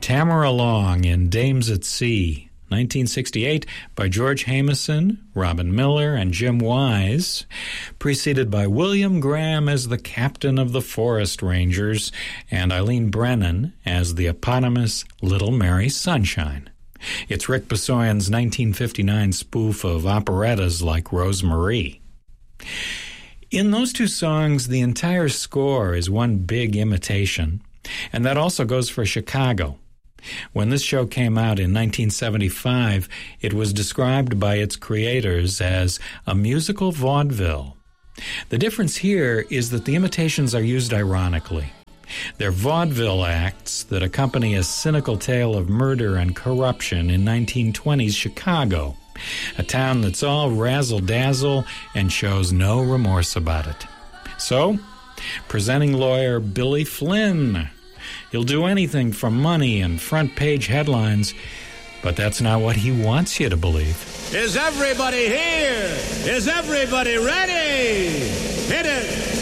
Tamara Long in Dames at Sea, 1968, by George Jameson, Robin Miller, and Jim Wise, preceded by William Graham as the captain of the Forest Rangers and Eileen Brennan as the eponymous Little Mary Sunshine. It's Rick Besoyan's 1959 spoof of operettas like Rose-Marie. In those two songs, the entire score is one big imitation, and that also goes for Chicago. When this show came out in 1975, it was described by its creators as a musical vaudeville. The difference here is that the imitations are used ironically. They're vaudeville acts that accompany a cynical tale of murder and corruption in 1920s Chicago, a town that's all razzle-dazzle and shows no remorse about it. So, presenting lawyer Billy Flynn. He'll do anything for money and front-page headlines, but that's not what he wants you to believe. Is everybody here? Is everybody ready? Hit it!